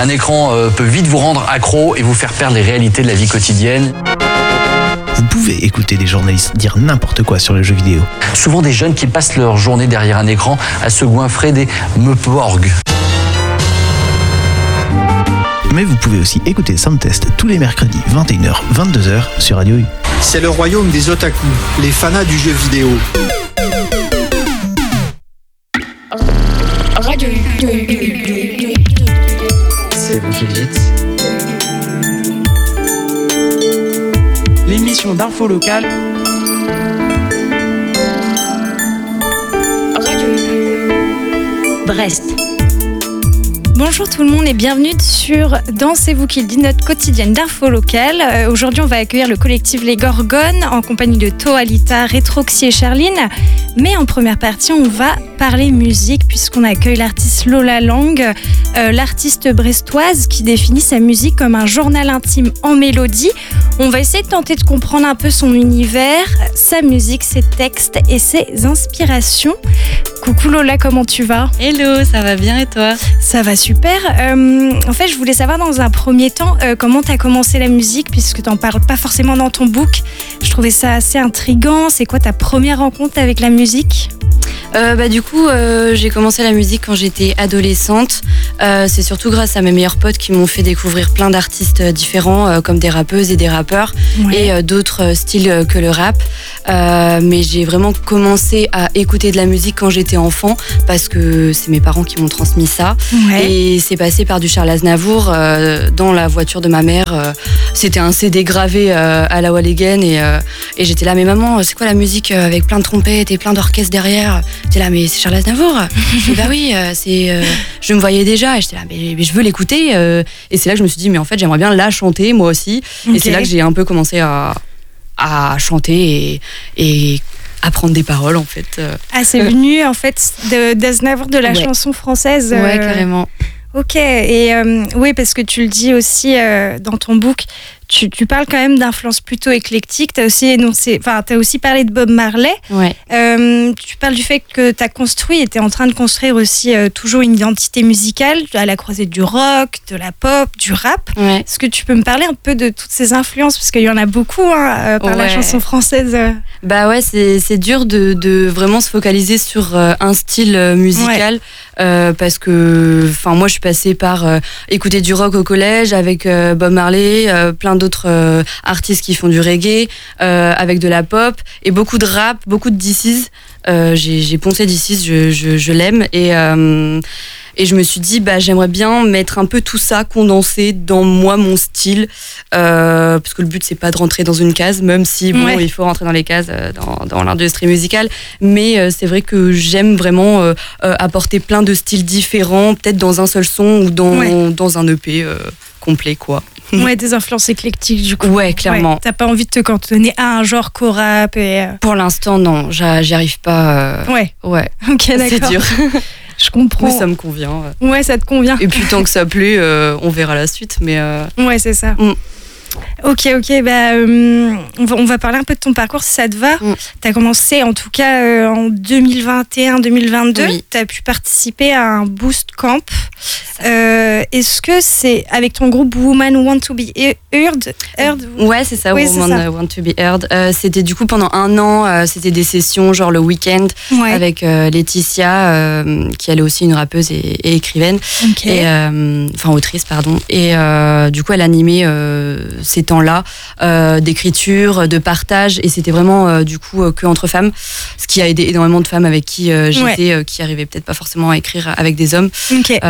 Un écran peut vite vous rendre accro et vous faire perdre les réalités de la vie quotidienne. Vous pouvez écouter des journalistes dire n'importe quoi sur les jeux vidéo. Souvent des jeunes qui passent leur journée derrière un écran à se goinfrer des meuporgs. Mais vous pouvez aussi écouter Soundtest tous les mercredis 21h, 22h sur Radio U. C'est le royaume des otaku, les fanas du jeu vidéo. Radio U. C'est vous qui le dites. L'émission d'info locale. Radio U. Brest. Bonjour tout le monde et bienvenue sur Dans C'est vous qui le dites, notre quotidienne d'info locale. Aujourd'hui, on va accueillir le collectif Les Gorgones en compagnie de Toalita, Rétroxy et Charline. Mais en première partie, on va parler musique puisqu'on accueille l'artiste Lola Lang, l'artiste brestoise qui définit sa musique comme un journal intime en mélodie. On va essayer de tenter de comprendre un peu son univers, sa musique, ses textes et ses inspirations. Coucou Lola, comment tu vas ? Hello, ça va bien et toi ? Ça va super. En fait, je voulais savoir dans un premier temps comment tu as commencé la musique puisque tu n'en parles pas forcément dans ton book. Je trouvais ça assez intriguant. C'est quoi ta première rencontre avec la musique ? Du coup, j'ai commencé la musique quand j'étais adolescente. C'est surtout grâce à mes meilleurs potes qui m'ont fait découvrir plein d'artistes différents, comme des rappeuses et des rappeurs, et d'autres styles que le rap. Mais j'ai vraiment commencé à écouter de la musique quand j'étais enfant, parce que c'est mes parents qui m'ont transmis ça. Ouais. Et c'est passé par du Charles Aznavour dans la voiture de ma mère. C'était un CD gravé à la Wall Again, et j'étais là, mais maman, c'est quoi la musique avec plein de trompettes et plein d'orchestres derrière ? J'étais là, mais c'est Charles Aznavour. Je dis, bah oui, je me voyais déjà. Et j'étais là, mais je veux l'écouter. Et c'est là que je me suis dit, mais en fait, j'aimerais bien la chanter, moi aussi. Okay. Et c'est là que j'ai un peu commencé à chanter et apprendre des paroles, en fait. Ah, c'est venu, en fait, d'Aznavour, de la chanson française. Ouais, carrément. Ok, et oui, parce que tu le dis aussi dans ton book, tu parles quand même d'influence plutôt éclectique. Tu as aussi parlé de Bob Marley. Ouais. Tu parles du fait que tu as construit et tu es en train de construire aussi toujours une identité musicale à la croisée du rock, de la pop, du rap. Ouais. Est-ce que tu peux me parler un peu de toutes ces influences ? Parce qu'il y en a beaucoup par la chanson française. Bah ouais, c'est dur de vraiment se focaliser sur un style musical. Parce que moi je suis passée par écouter du rock au collège avec Bob Marley, plein d'autres artistes qui font du reggae, avec de la pop et beaucoup de rap, beaucoup de DC's. J'ai poncé DC's, je l'aime et je me suis dit, j'aimerais bien mettre un peu tout ça condensé dans mon style, parce que le but c'est pas de rentrer dans une case, même si il faut rentrer dans les cases dans l'industrie musicale, mais c'est vrai que j'aime vraiment apporter plein de styles différents, peut-être dans un seul son ou dans un EP complet, quoi. Ouais, des influences éclectiques du coup. Ouais, clairement. Ouais, t'as pas envie de te cantonner à un genre qu'au rap et... Pour l'instant, non, j'y arrive pas. Ouais. Ok, d'accord. C'est dur. Je comprends. Mais ça me convient. Ouais, ça te convient. Et puis tant que ça plaît, on verra la suite. Mais ouais, c'est ça. Ok, on va parler un peu de ton parcours si ça te va. Tu as commencé en tout cas en 2021-2022. Oui. Tu as pu participer à un Boost Camp. Est-ce que c'est avec ton groupe Woman Want to Be Heard? Ouais, c'est ça, Woman Want to Be Heard. C'était du coup pendant un an, c'était des sessions genre le week-end avec Laetitia, qui elle est aussi une rappeuse et écrivaine, autrice, pardon. Et du coup, elle animait ces temps-là d'écriture, de partage, et c'était vraiment du coup que entre femmes, ce qui a aidé énormément de femmes avec qui j'étais, qui arrivaient peut-être pas forcément à écrire avec des hommes.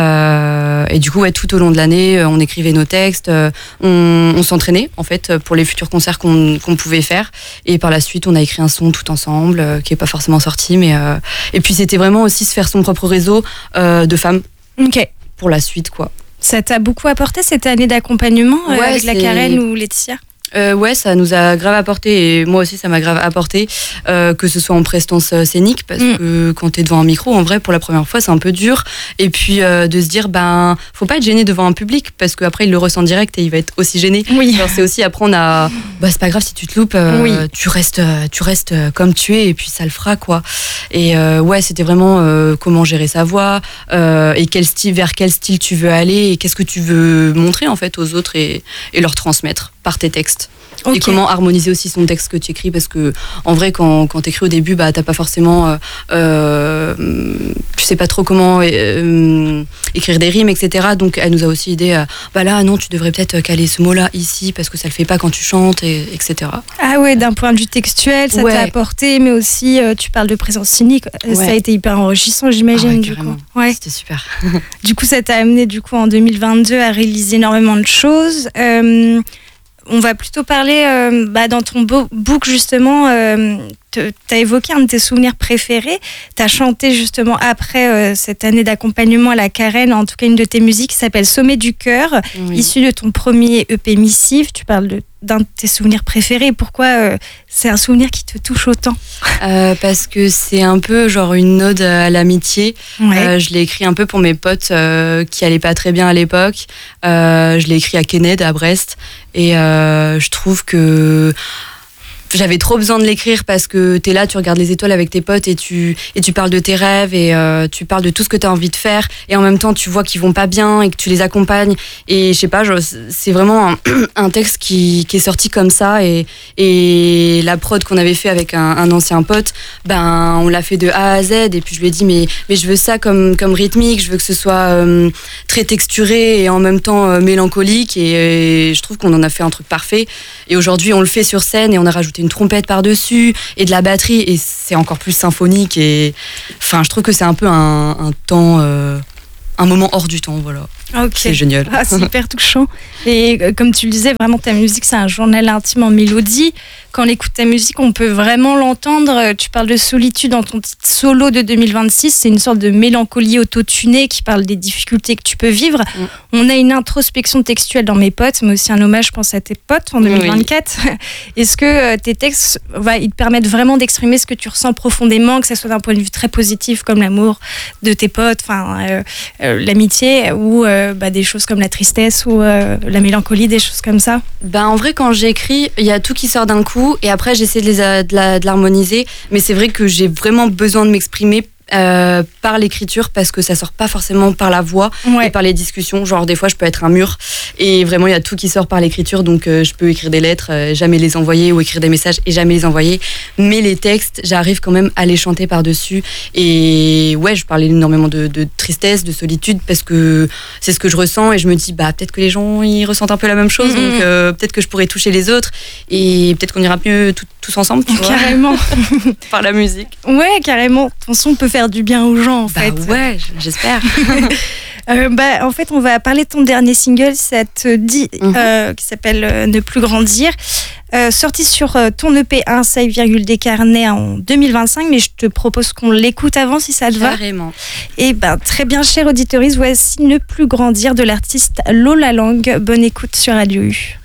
Et du coup, tout au long de l'année, on écrivait nos textes, on s'entraînait en fait pour les futurs concerts qu'on pouvait faire. Et par la suite, on a écrit un son tout ensemble, qui est pas forcément sorti, mais et puis c'était vraiment aussi se faire son propre réseau de femmes. Pour la suite, quoi. Ça t'a beaucoup apporté cette année d'accompagnement avec la Karen ou Laetitia? Ouais, ça nous a grave apporté et moi aussi ça m'a grave apporté, que ce soit en prestance scénique parce que quand t'es devant un micro, en vrai pour la première fois c'est un peu dur, et puis de se dire faut pas être gêné devant un public parce qu'après il le ressent direct et il va être aussi gêné. Oui. Genre, c'est aussi apprendre à c'est pas grave si tu te loupes, tu restes comme tu es et puis ça le fera quoi. Et ouais, c'était vraiment comment gérer sa voix et vers quel style tu veux aller et qu'est-ce que tu veux montrer en fait aux autres et leur transmettre par tes textes. Okay. Et comment harmoniser aussi son texte que tu écris, parce que en vrai quand tu écris au début t'as pas forcément tu sais pas trop comment écrire des rimes, etc. Donc elle nous a aussi aidé là non, tu devrais peut-être caler ce mot là ici parce que ça le fait pas quand tu chantes, etc. Ah ouais, d'un point de vue textuel ça t'a apporté, mais aussi tu parles de présence scénique, ça a été hyper enrichissant, j'imagine. Du coup c'était super. Du coup ça t'a amené du coup en 2022 à réaliser énormément de choses. On va plutôt parler, dans ton book justement, t'as évoqué un de tes souvenirs préférés. T'as chanté justement après cette année d'accompagnement à la Carène, en tout cas une de tes musiques qui s'appelle Sommet du cœur, issue de ton premier EP Missive. Tu parles d'un de tes souvenirs préférés. Pourquoi c'est un souvenir qui te touche autant ? Parce que c'est un peu genre une ode à l'amitié. Ouais. Je l'ai écrit un peu pour mes potes qui allaient pas très bien à l'époque. Je l'ai écrit à Kenneth, à Brest. Et je trouve que j'avais trop besoin de l'écrire parce que t'es là, tu regardes les étoiles avec tes potes et tu parles de tes rêves et tu parles de tout ce que t'as envie de faire, et en même temps tu vois qu'ils vont pas bien et que tu les accompagnes, et je sais pas, c'est vraiment un texte qui est sorti comme ça, et la prod qu'on avait fait avec un ancien pote, on l'a fait de A à Z, et puis je lui ai dit mais je veux ça comme rythmique, je veux que ce soit très texturé et en même temps mélancolique, et je trouve qu'on en a fait un truc parfait, et aujourd'hui on le fait sur scène et on a rajouté une trompette par-dessus et de la batterie, et c'est encore plus symphonique, et enfin je trouve que c'est un peu un temps, un moment hors du temps, voilà. Okay. C'est génial. C'est hyper touchant. Et comme tu le disais, vraiment ta musique c'est un journal intime en mélodie. Quand on écoute ta musique, on peut vraiment l'entendre. Tu parles de solitude dans ton titre solo de 2026. C'est une sorte de mélancolie autotunée qui parle des difficultés que tu peux vivre. On a une introspection textuelle dans Mes potes, mais aussi un hommage, je pense, à tes potes en 2024. Oui. Est-ce que tes textes ils te permettent vraiment d'exprimer ce que tu ressens profondément, que ce soit d'un point de vue très positif comme l'amour de tes potes, l'amitié, ou des choses comme la tristesse ou la mélancolie, des choses comme ça? En vrai, quand j'écris, il y a tout qui sort d'un coup, et après j'essaie de l'harmoniser, mais c'est vrai que j'ai vraiment besoin de m'exprimer par l'écriture, parce que ça sort pas forcément par la voix et par les discussions. Genre des fois je peux être un mur, et vraiment il y a tout qui sort par l'écriture, donc je peux écrire des lettres, jamais les envoyer, ou écrire des messages et jamais les envoyer, mais les textes j'arrive quand même à les chanter par-dessus. Et je parlais énormément de tristesse, de solitude, parce que c'est ce que je ressens, et je me dis peut-être que les gens ils ressentent un peu la même chose, donc peut-être que je pourrais toucher les autres, et peut-être qu'on ira mieux tous ensemble, tu vois. Carrément. Par la musique. Ouais, carrément. Ton son peut faire du bien aux gens, en fait. Ouais, j'espère. En fait, on va parler de ton dernier single, ça te dit, qui s'appelle Ne plus grandir. Sorti sur ton EP 1, Save, Descarnets en 2025, mais je te propose qu'on l'écoute avant, si ça te va. Carrément. Et très bien, chère auditrice, voici Ne plus grandir de l'artiste Lola Lang. Bonne écoute sur Radio U.